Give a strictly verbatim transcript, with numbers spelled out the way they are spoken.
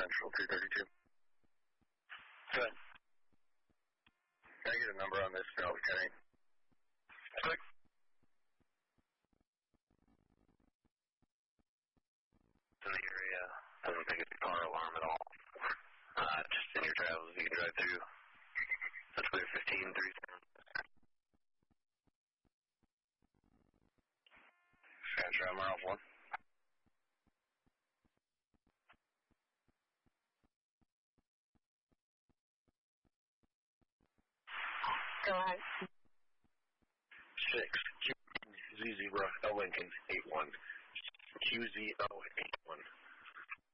Central two thirty-two. Good. Can I get a number on this Delta Kenny? Quick. In the area, doesn't think it's a car alarm at all. Uh, just in your travels, you can drive through. That's clear fifteen three. San Tram, we're off one. Go ahead. Six, Q Z zero, L Lincoln, eight one. Q Z O eight one.